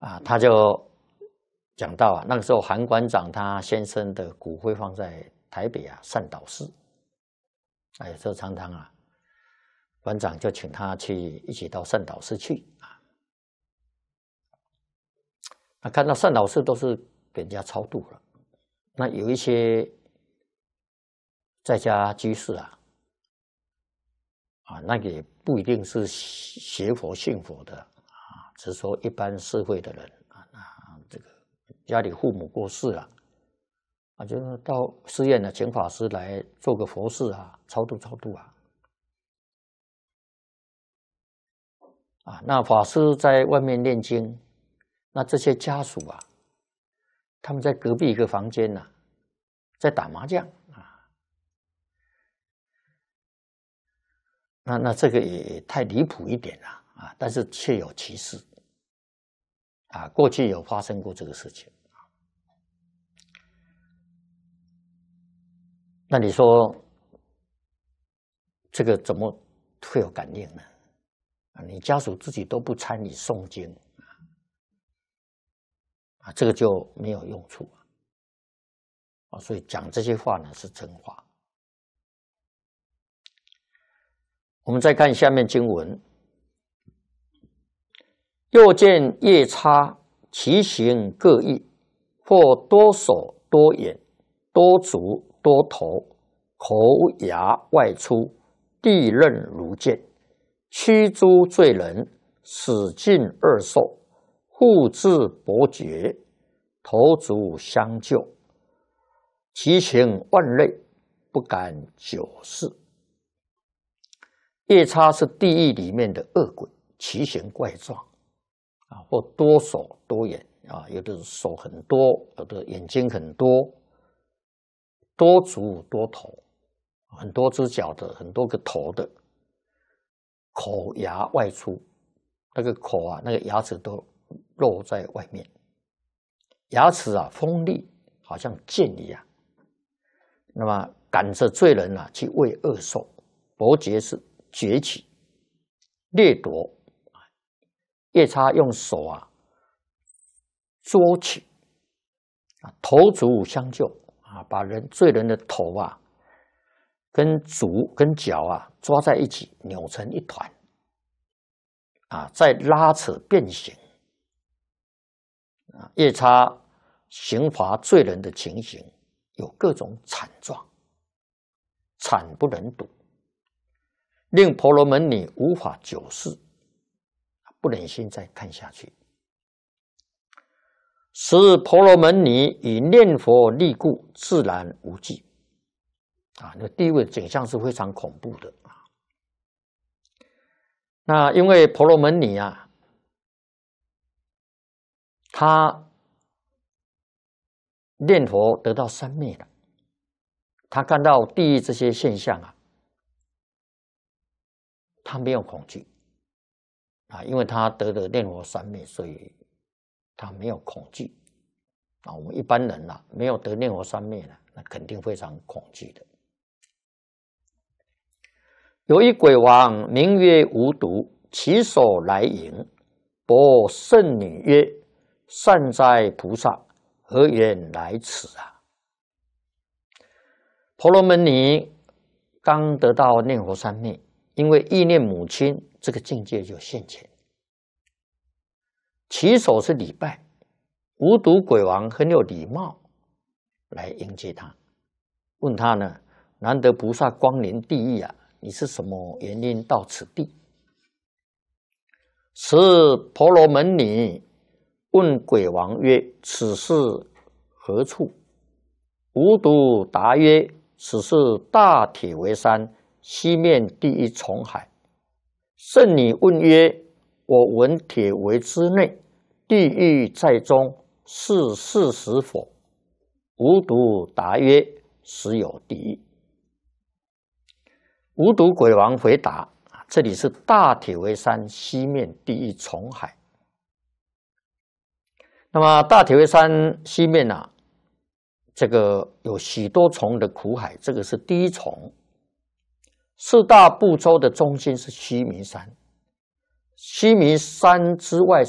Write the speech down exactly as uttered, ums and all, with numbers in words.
啊，他就讲到啊，那个时候韩馆长他先生的骨灰放在台北啊善导寺，哎，有时候常常啊，馆长就请他去一起到善导寺去啊。那看到善导寺都是给人家超度了，那有一些在家居士啊，啊，那个也不一定是学佛信佛的啊，只是说一般社会的人啊，那这个家里父母过世了啊，就到寺院呢，请法师来做个佛事啊，超度超度啊。啊，那法师在外面念经，那这些家属啊，他们在隔壁一个房间呢、啊，在打麻将啊，那那这个也太离谱一点了啊，但是确有其事啊，过去有发生过这个事情。那你说这个怎么会有感应呢？啊，你家属自己都不参与诵经啊，这个就没有用处啊。所以讲这些话呢是真话。我们再看下面经文：又见夜叉，其形各异，或多手多眼，多足多头，口牙外出，地刃如剑，驱诸罪人，使尽恶兽，护至伯爵，头足相救，其情万类，不敢久视。夜叉是地狱里面的恶鬼，奇形怪状啊，或多手多眼啊，有的手很多，有的眼睛很多，多足多头，很多只脚的，很多个头的，口牙外出，那个口啊，那个牙齿都露在外面，牙齿啊锋利，好像剑一样。那么赶着罪人啊去喂恶兽，伯爵是崛起掠夺，夜叉用手啊捉取啊，头足相救啊，把人罪人的头啊跟足跟脚啊抓在一起，扭成一团啊，再拉扯变形啊，夜叉刑罚罪人的情形有各种惨状，惨不忍睹，令婆罗门女无法久视，不忍心再看下去。使婆罗门女以念佛力故，自然无惧。啊，那地狱的景象是非常恐怖的啊。那因为婆罗门女啊，她念佛得到三昧了，她看到地狱这些现象啊，她没有恐惧啊，因为她得了念佛三昧，所以她没有恐惧啊。我们一般人啊，没有得念佛三昧呢，那肯定非常恐惧的。有一鬼王名曰无毒，起手来迎，博圣女曰：“善哉菩萨，何缘来此啊？”婆罗门女刚得到念佛三昧，因为忆念母亲，这个境界就现前。起手是礼拜，无毒鬼王很有礼貌来迎接他，问他呢：“难得菩萨光临地狱啊，你是什么原因到此地？”时婆罗门女问鬼王曰：“此是何处？”无毒答曰：“此是大铁围山西面第一重海。”圣女问曰：“我闻铁围之内，地狱在中，是事实否？”无毒答曰：“实有地狱。”无毒鬼王回答：“这里是大铁围山西面第一重海。”那么大铁围山西面啊，这个有许多重的苦海，这个是第一重。四大部洲的中心是须弥山，须弥山之外